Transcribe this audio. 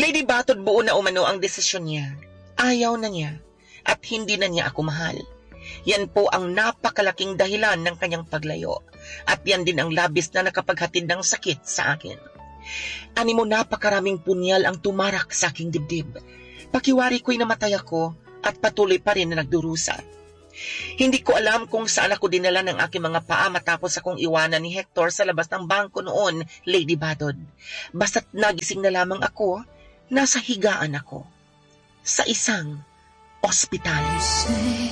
Lady Batod, buo na umano ang desisyon niya. Ayaw na niya at hindi na niya ako mahal. Yan po ang napakalaking dahilan ng kanyang paglayo at yan din ang labis na nakapaghatid ng sakit sa akin. Animo napakaraming punyal ang tumarak sa aking dibdib. Pakiwari ko'y namatay ako at patuloy pa rin na nagdurusa. Hindi ko alam kung saan ako dinala ng aking mga paa matapos akong iwanan ni Hector sa labas ng bangko noon, Lady Batod. Basta't nagising na lamang ako, nasa higaan ako sa isang ospital.